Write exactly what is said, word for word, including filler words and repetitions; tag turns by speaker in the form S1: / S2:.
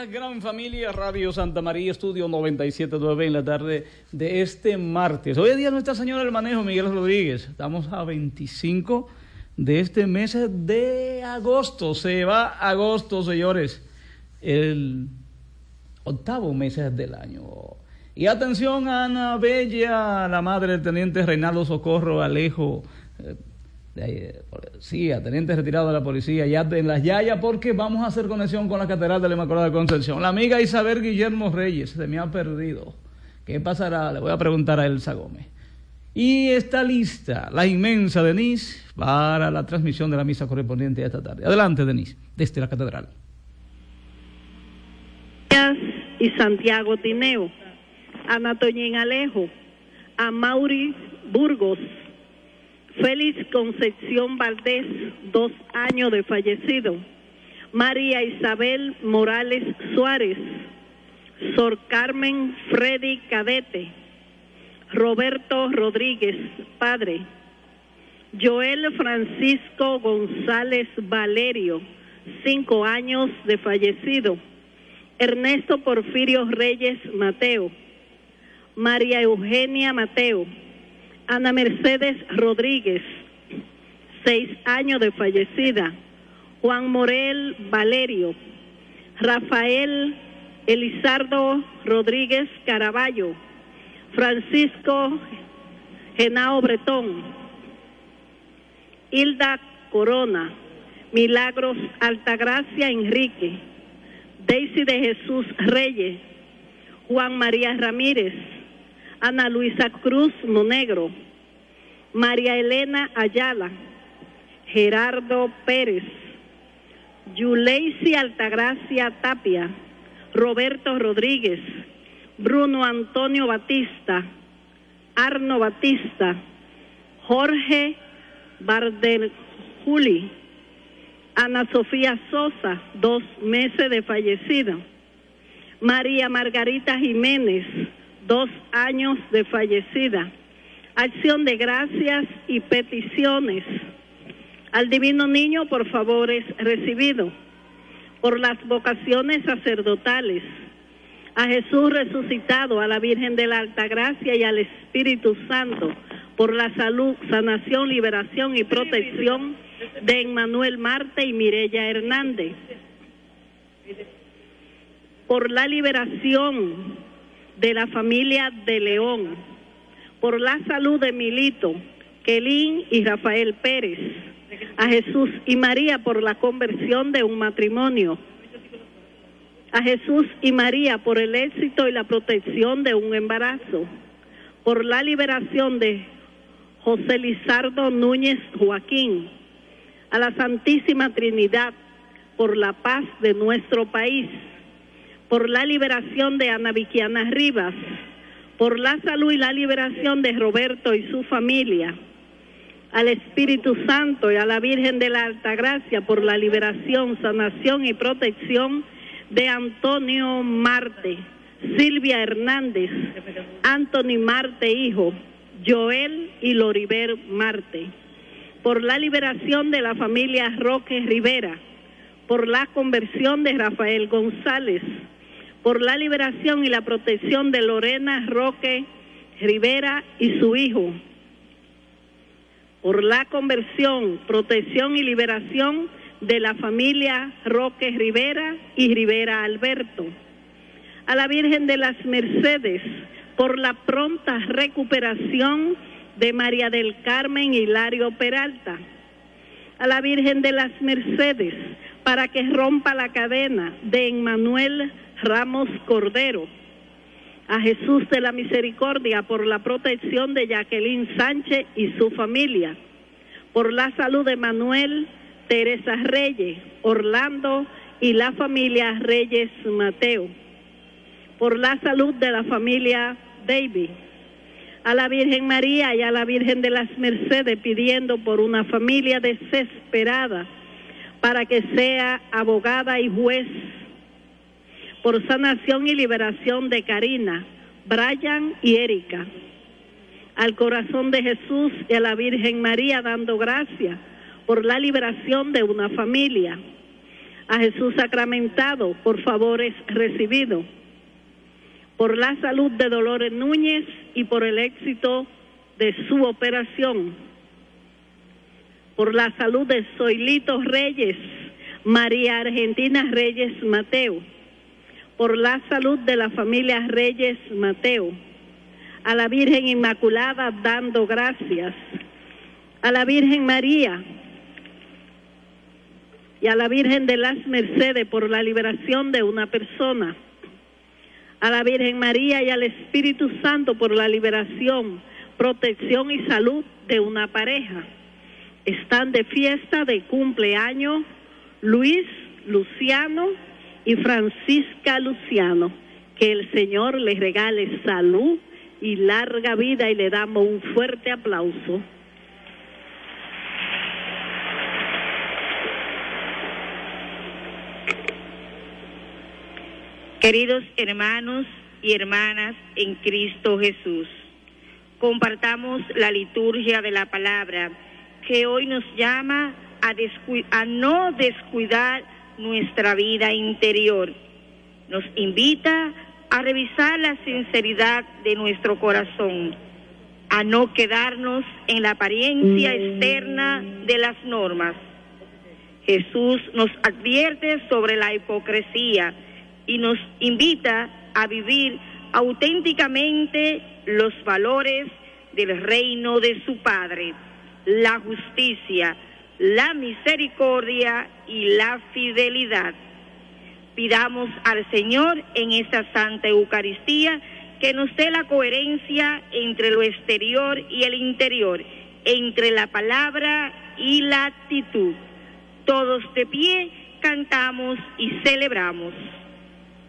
S1: esta gran familia Radio Santa María, estudio noventa y siete punto nueve en la tarde de este martes. Hoy es día de Nuestra Señora del Manejo, Miguel Rodríguez. Estamos a veinticinco de este mes de agosto. Se va agosto, señores. El octavo mes del año. Y atención a Ana Bella, la madre del teniente Reinaldo Socorro Alejo. Eh, De, sí, a teniente retirado de la policía, ya en las Yayas, porque vamos a hacer conexión con la Catedral de la Inmaculada Concepción. La amiga Isabel Guillermo Reyes se me ha perdido. ¿Qué pasará? Le voy a preguntar a Elsa Gómez. Y está lista la inmensa Denise para la transmisión de la misa correspondiente a esta tarde. Adelante, Denise, desde la Catedral.
S2: Y Santiago Tineo, Ana Toñín Alejo, a Mauri Burgos, Félix Concepción Valdés, dos años de fallecido. María Isabel Morales Suárez, Sor Carmen Freddy Cadete, Roberto Rodríguez, padre. Joel Francisco González Valerio, cinco años de fallecido. Ernesto Porfirio Reyes Mateo, María Eugenia Mateo, Ana Mercedes Rodríguez, seis años de fallecida. Juan Morel Valerio, Rafael Elizardo Rodríguez Caraballo, Francisco Genao Bretón, Hilda Corona, Milagros Altagracia Enrique, Daisy de Jesús Reyes, Juan María Ramírez, Ana Luisa Cruz Monegro, María Elena Ayala, Gerardo Pérez, Yuleisi Altagracia Tapia, Roberto Rodríguez, Bruno Antonio Batista, Arno Batista, Jorge Bardeljuli, Ana Sofía Sosa, dos meses de fallecida, María Margarita Jiménez, dos años de fallecida. Acción de gracias y peticiones. Al Divino Niño por favores recibidos, por las vocaciones sacerdotales, a Jesús resucitado, a la Virgen de la Altagracia y al Espíritu Santo, por la salud, sanación, liberación y protección de Emmanuel Marte y Mireya Hernández, por la liberación de la familia de León, por la salud de Milito, Kelín y Rafael Pérez, a Jesús y María por la conversión de un matrimonio, a Jesús y María por el éxito y la protección de un embarazo, por la liberación de José Lizardo Núñez Joaquín, a la Santísima Trinidad por la paz de nuestro país, por la liberación de Ana Viquiana Rivas, por la salud y la liberación de Roberto y su familia, al Espíritu Santo y a la Virgen de la Altagracia por la liberación, sanación y protección de Antonio Marte, Silvia Hernández, Anthony Marte hijo, Joel y Loriber Marte, por la liberación de la familia Roque Rivera, por la conversión de Rafael González, por la liberación y la protección de Lorena Roque Rivera y su hijo, por la conversión, protección y liberación de la familia Roque Rivera y Rivera Alberto, a la Virgen de las Mercedes, por la pronta recuperación de María del Carmen Hilario Peralta, a la Virgen de las Mercedes, para que rompa la cadena de Emmanuel Ramos Cordero, a Jesús de la Misericordia por la protección de Jacqueline Sánchez y su familia, por la salud de Manuel Teresa Reyes, Orlando y la familia Reyes Mateo, por la salud de la familia David, a la Virgen María y a la Virgen de las Mercedes pidiendo por una familia desesperada para que sea abogada y juez, por sanación y liberación de Karina, Brian y Erika, al corazón de Jesús y a la Virgen María dando gracias por la liberación de una familia, a Jesús sacramentado, por favores recibido, por la salud de Dolores Núñez y por el éxito de su operación, por la salud de Zoilito Reyes, María Argentina Reyes Mateo, por la salud de la familia Reyes Mateo, a la Virgen Inmaculada dando gracias, a la Virgen María y a la Virgen de las Mercedes por la liberación de una persona, a la Virgen María y al Espíritu Santo por la liberación, protección y salud de una pareja. Están de fiesta de cumpleaños Luis Luciano y Francisca Luciano. Que el Señor les regale salud y larga vida, y le damos un fuerte aplauso.
S3: Queridos hermanos y hermanas en Cristo Jesús, compartamos la liturgia de la palabra que hoy nos llama a, descu- a no descuidar nuestra vida interior. Nos invita a revisar la sinceridad de nuestro corazón, a no quedarnos en la apariencia externa de las normas. Jesús nos advierte sobre la hipocresía y nos invita a vivir auténticamente los valores del reino de su Padre, la justicia, la misericordia y la fidelidad. Pidamos al Señor en esta Santa Eucaristía que nos dé la coherencia entre lo exterior y el interior, entre la palabra y la actitud. Todos de pie cantamos y celebramos.